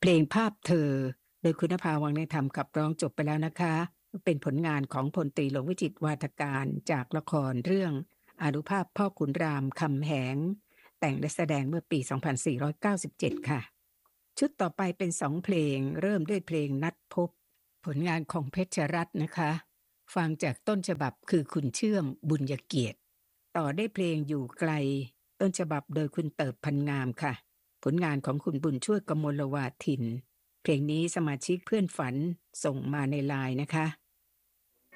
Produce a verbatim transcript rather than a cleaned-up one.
ลงภาพเธอโดยคุณนภาวังในธรรมขับร้องจบไปแล้วนะคะเป็นผลงานของพลตรีหลวงวิจิตรวาทการจากละครเรื่องอานุภาพพ่อขุนรามคำแหงแต่งและแสดงเมื่อปี สองพันสี่ร้อยเก้าสิบเจ็ด ค่ะชุดต่อไปเป็นสองเพลงเริ่มด้วยเพลงนัดพบผลงานของเพชรรัตน์นะคะฟังจากต้นฉบับคือคุณเชื่อมบุญเกียรติต่อได้เพลงอยู่ไกลต้นฉบับโดยคุณเติบพันงามค่ะผลงานของคุณบุญช่วยกมลวาทินเพลงนี้สมาชิกเพื่อนฝันส่งมาในไลน์นะคะ